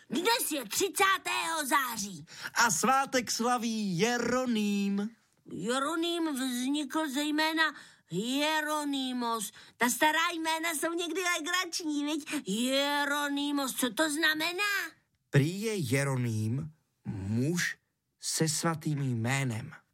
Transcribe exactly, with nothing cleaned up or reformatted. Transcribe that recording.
Dnes je třicátého září. A svátek slaví Jeroným. Jeroným vznikl zejména Jeronymos. Ta stará jména jsou někdy legrační, viď? Jeronymos, co to znamená? Prý je Jeroným muž se svatým jménem.